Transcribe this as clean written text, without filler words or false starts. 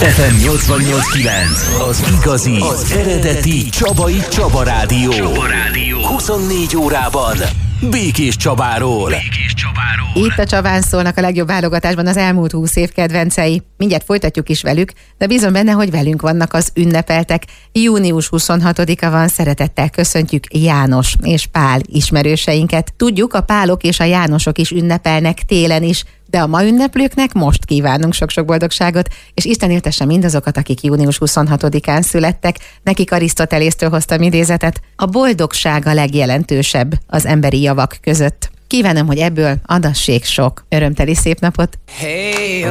FM 88.9, az igazi, az eredeti Csaba Rádió. 24 órában Békés Csabáról. Itt a Csabán szólnak a legjobb válogatásban az elmúlt 20 év kedvencei. Mindjárt folytatjuk is velük, de bízom benne, hogy velünk vannak az ünnepeltek. Június 26-a van, szeretettel köszöntjük János és Pál ismerőseinket. Tudjuk, a Pálok és a Jánosok is ünnepelnek télen is, de a ma ünneplőknek most kívánunk sok-sok boldogságot, és Isten éltesse mindazokat, akik június 26-án születtek. Nekik Arisztotelésztől hoztam idézetet. A boldogság a legjelentősebb az emberi javak között. Kívánom, hogy ebből adassék sok örömteli szép napot. Hey,